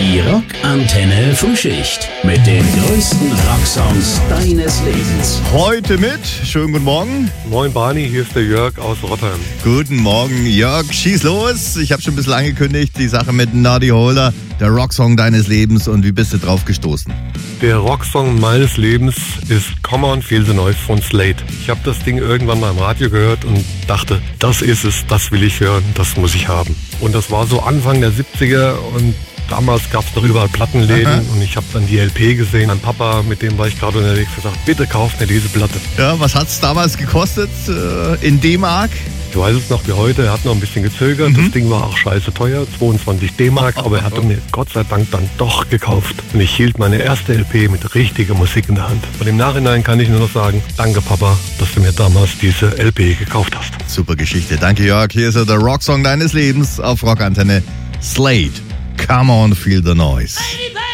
Die Rockantenne Frühschicht mit den größten Rocksongs deines Lebens. Heute mit, schönen guten Morgen. Moin Barney, hier ist der Jörg aus Rotterdam. Guten Morgen, Jörg, schieß los. Ich habe schon ein bisschen angekündigt, die Sache mit Noddy Holder, der Rocksong deines Lebens, und wie bist du drauf gestoßen? Der Rocksong meines Lebens ist Come On Feel the Noise von Slade. Ich habe das Ding irgendwann mal im Radio gehört und dachte, das ist es, das will ich hören, das muss ich haben. Und das war so Anfang der 70er und damals gab es noch überall Plattenläden und ich habe dann die LP gesehen. Mein Papa, mit dem war ich gerade unterwegs, gesagt, bitte kauf mir diese Platte. Ja, was hat es damals gekostet in D-Mark? Ich weiß es noch wie heute, er hat noch ein bisschen gezögert. Das Ding war auch scheiße teuer, 22 D-Mark, aber er hatte mir Gott sei Dank dann doch gekauft. Und ich hielt meine erste LP mit richtiger Musik in der Hand. Und im Nachhinein kann ich nur noch sagen, danke Papa, dass du mir damals diese LP gekauft hast. Super Geschichte, danke Jörg. Hier ist der Rocksong deines Lebens auf Rockantenne, Slade. Come on, feel the noise.